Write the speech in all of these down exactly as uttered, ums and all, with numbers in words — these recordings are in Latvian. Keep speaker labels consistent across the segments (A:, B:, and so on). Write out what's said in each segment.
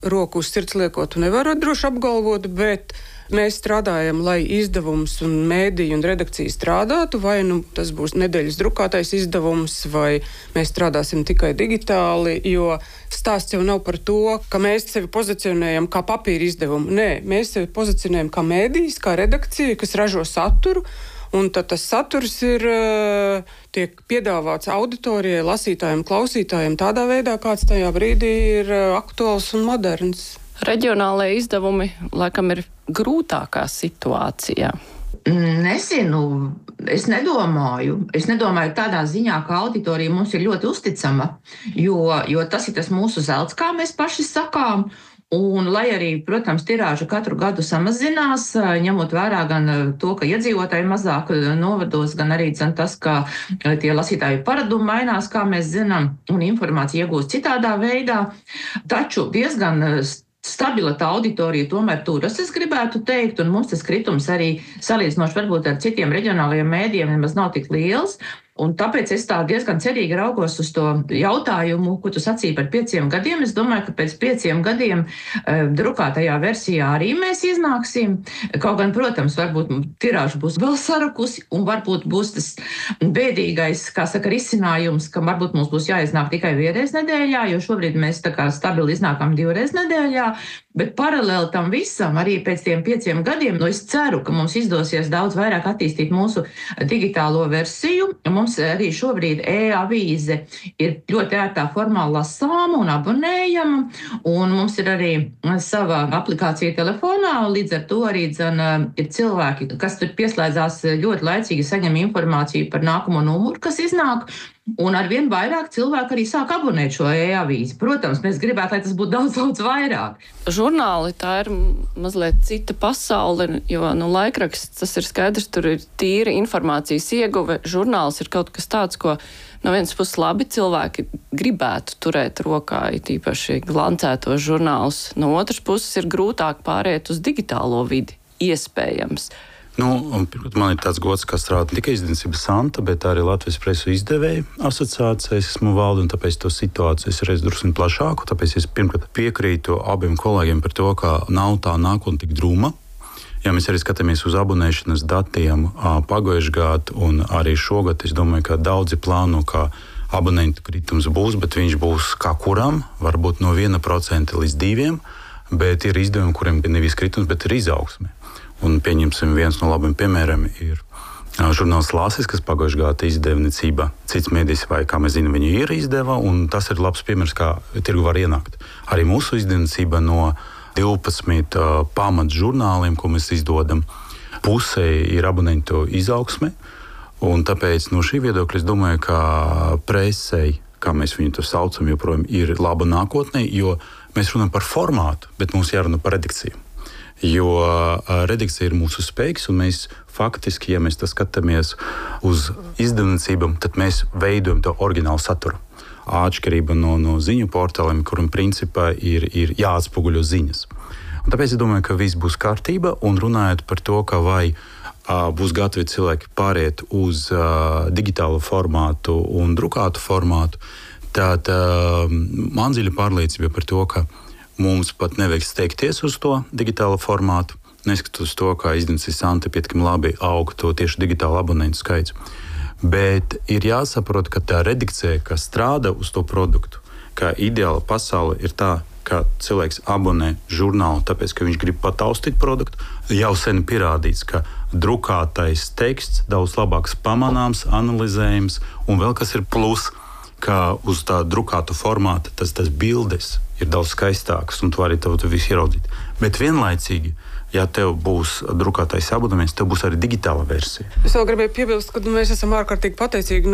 A: roku uz sirds liekot, nevaru droši apgalvot, bet mēs strādājam, lai izdevums un mēdīja un redakcija strādātu, vai nu tas būs nedēļas drukātais izdevums, vai mēs strādāsim tikai digitāli, jo stāsts jau nav par to, ka mēs sevi pozicionējam kā papīra izdevumu. Nē, mēs sevi pozicionējam kā mēdījis, kā redakcija, kas ražo saturu, un tad tas saturs ir, tiek piedāvāts auditorijai, lasītājiem, klausītājiem tādā veidā, kāds tajā brīdī ir aktuāls un moderns.
B: Reģionālajie izdevumi laikam ir grūtākā situācijā.
C: Nezinu, es nedomāju. Es nedomāju tādā ziņā, ka auditorija mums ir ļoti uzticama, jo, jo tas ir tas mūsu zelts, kā mēs paši sakām. Un, lai arī, protams, tirāža katru gadu samazinās, ņemot vērā gan to, ka iedzīvotāji mazāk novados, gan arī tas, ka tie lasītāju paradumi mainās, kā mēs zinām, un informācija iegūst citādā veidā, taču diezgan stabila tā auditorija tomēr turas, es gribētu teikt, un mums tas kritums arī salīdzinoši varbūt ar citiem reģionālajiem mēdījiem nemaz nav tik liels. Un tāpēc es tā diezgan cerīgi raugos uz to jautājumu, ko tu sacīji par pieciem gadiem. Es domāju, ka pēc pieciem gadiem e, drukātajā versijā arī mēs iznāksim. Kaut gan, protams, varbūt tirāža būs vēl sarakusi un varbūt būs tas bēdīgais, kā saka, risinājums, ka varbūt mums būs jāiznāk tikai vienreiz nedēļā, jo šobrīd mēs tā kā stabili iznākam divreiz nedēļā. Bet paralēli tam visam, arī pēc tiem pieciem gadiem, nu es ceru, ka mums izdosies daudz vairāk attīstīt mūsu digitālo versiju. Mums arī šobrīd e-avīze ir ļoti ērtā formā lasāma un abonējama, un mums ir arī sava aplikācija telefonā, un līdz ar to arī dzen, ir cilvēki, kas tur pieslēdzās ļoti laicīgi saņem informāciju par nākamo numuru, kas iznāk. Un arvien vairāk cilvēku arī sāk abonēt šo e-avīzi. Protams, mēs gribētu, lai tas būtu daudz, daudz vairāk.
B: Žurnāli tā ir mazliet cita pasaule, jo nu, laikraksts, tas ir skaidrs, tur ir tīra informācijas ieguve. Žurnāls ir kaut kas tāds, ko no vienas puses labi cilvēki gribētu turēt rokā, it īpaši glancētos žurnālus. No otras puses ir grūtāk pāriet uz digitālo vidi, iespējams.
D: Nu, man ir tāds gods, ka strādā ne tikai izdevniecības Santa, bet arī Latvijas presu izdevēju asociācija. Es esmu valde, un tāpēc to situāciju es redzu drusku plašāku. Tāpēc es pirmkārt piekrītu abiem kolēģiem par to, ka nav tā nākotne tik drūma. Ja mēs arī skatāmies uz abonēšanas datiem pagājušajā gadā un arī šogad, es domāju, ka daudzi plāno, ka abonentu kritums būs, bet viņš būs kā kuram, varbūt no viena procenta līdz diviem, bet ir izdevumi, kuriem ir nevis kritums, bet ir izaugsme. Un pieņemsim, viens no labiem piemēriem ir žurnāls Lasis, kas pagājušajā gadā izdeva Necība. Cits mēdījis, vai kā mēs zinām, viņu ir izdeva, un tas ir labs piemērs, kā tirgu var ienākt. Arī mūsu izdevniecība no divpadsmit uh, pamat žurnāliem, ko mēs izdodam, pusē ir abonentu izaugsme, un tāpēc no šī viedokļa es domāju, ka presei, kā mēs viņu to saucam, joprojām ir laba nākotnē, jo mēs runājam par formātu, bet mums jārunā par redakciju. Jo redakcija ir mūsu spēks, un mēs faktiski, ja mēs tā skatāmies uz izdevniecībām, tad mēs veidojam to oriģinālu saturu. Atšķirība no, no ziņu portāliem, kuram principā ir, ir jāatspoguļo ziņas. Un tāpēc es domāju, ka viss būs kārtība, un runājot par to, ka vai uh, būs gatavi cilvēki pāriet uz uh, digitālu formātu un drukātu formātu, tad uh, man dziļa pārliecība par to, ka mums pat nevajag steigties uz to digitālo formātu, neskatoties uz to, kā izdevniecības Santa pietiekami labi aug to tieši digitālu abonentu skaits. Bet ir jāsaprot, ka tā redakcija, kas strādā uz to produktu, ka ideāla pasaule ir tā, ka cilvēks abonē žurnālu, tāpēc, ka viņš grib pataustīt produktu. Jau sen pierādīts, ka drukātais teksts daudz labāks pamanāms, analizējams, un vēl kas ir plus, ka uz tā drukātu formāta tas, tas bildes ir daudz skaistākas, un tu vari to visu ieraudzīt. Bet vienlaicīgi, ja tev būs drukātais abonēments, tev būs arī digitāla versija.
A: Es vēl gribēju piebilst, ka nu, mēs esam ārkārtīgi pateicīgi nu,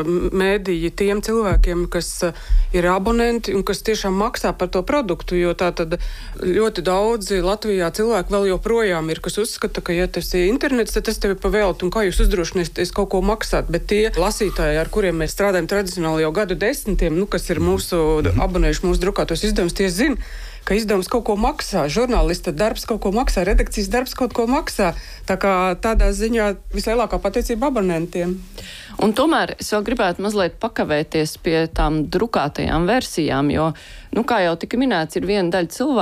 A: mēdīji tiem cilvēkiem, kas ir abonenti un kas tiešām maksā par to produktu, jo tā tad ļoti daudzi Latvijā cilvēki vēl joprojām ir, kas uzskata, ka ja tas ir internets, tad tas tev ir pavēlt, un kā jūs uzdrošināties kaut ko maksāt, bet tie lasītāji, ar kuriem mēs strādājam tradicionāli jau gadu desmitiem, nu, kas ir mūsu mm-hmm. abonējuši mūsu drukātos izdevumus, tie zina, ka izdevums kaut ko maksā, žurnālista darbs kaut ko maksā, redakcijas darbs kaut ko maksā. Tā kā tādā ziņā vislielākā pateicība abonentiem.
B: Un tomēr es vēl gribētu mazliet pakavēties pie tām drukātajām versijām, jo, nu, kā jau tika minēts, ir viena daļa cilvēku,